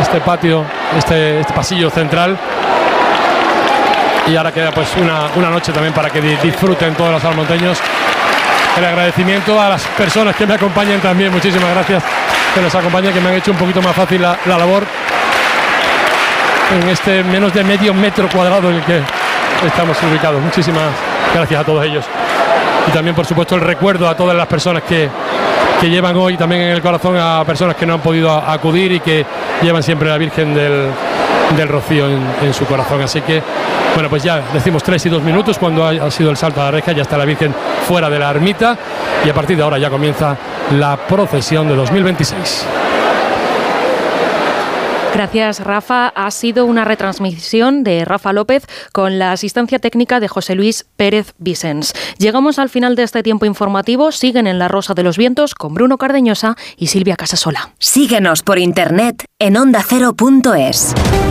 este patio, este pasillo central. Y ahora queda pues una noche también para que disfruten todos los salmonteños. El agradecimiento a las personas que me acompañan también, muchísimas gracias, que nos acompañan, que me han hecho un poquito más fácil la labor en este menos de medio metro cuadrado en el que estamos ubicados. Muchísimas gracias a todos ellos. Y también, por supuesto, el recuerdo a todas las personas que llevan hoy también en el corazón a personas que no han podido acudir y que llevan siempre a la Virgen del Rocío en su corazón. Así que, bueno, pues ya decimos 3 y 2 minutos cuando ha sido el salto a la reja, ya está la Virgen fuera de la ermita y a partir de ahora ya comienza la procesión de 2026. Gracias, Rafa. Ha sido una retransmisión de Rafa López con la asistencia técnica de José Luis Pérez Vicens. Llegamos al final de este tiempo informativo. Siguen en La Rosa de los Vientos con Bruno Cardeñosa y Silvia Casasola. Síguenos por internet en ondacero.es.